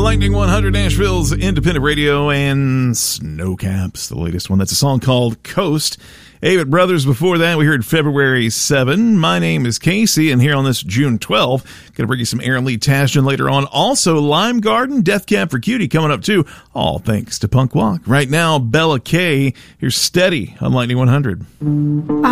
Lightning 100, Nashville's independent radio, and Snowcaps, the latest one. That's a song called Coast. Avett Brothers before that. We heard February 7. My name is Casey, and here on this June 12, going to bring you some Aaron Lee Tasjan later on. Also, Lime Garden, Death Cab for Cutie coming up too. All thanks to Punk Walk. Right now, Bella K. Here's Steady on Lightning 100.